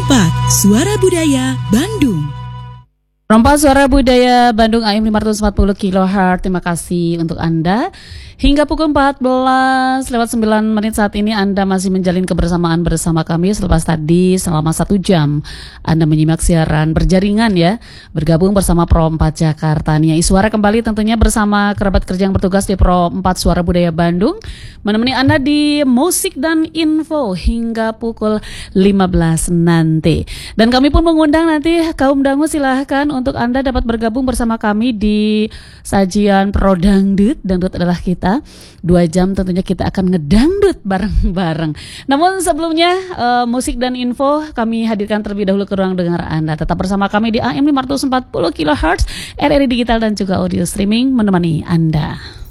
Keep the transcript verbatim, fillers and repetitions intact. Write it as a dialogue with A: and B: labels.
A: Perompak Suara Budaya Bandung.
B: Perompak Suara Budaya Bandung A M lima ratus empat puluh kilohertz. Terima kasih untuk Anda. Hingga pukul empat belas lewat sembilan menit saat ini Anda masih menjalin kebersamaan bersama kami. Selepas tadi selama satu jam Anda menyimak siaran berjaringan ya, bergabung bersama Pro empat Jakarta. Nia Iswara kembali tentunya bersama kerabat kerja yang bertugas di Pro empat Suara Budaya Bandung, menemani Anda di musik dan info hingga pukul lima belas nanti. Dan kami pun mengundang nanti kaum dangu, silahkan untuk Anda dapat bergabung bersama kami di sajian Pro Dangdut. Dangdut adalah kita. Dua jam tentunya kita akan ngedangdut bareng-bareng. Namun sebelumnya uh, musik dan info kami hadirkan terlebih dahulu ke ruang dengar Anda. Tetap bersama kami di A M lima ratus empat puluh kilohertz, R R I Digital dan juga audio streaming menemani Anda.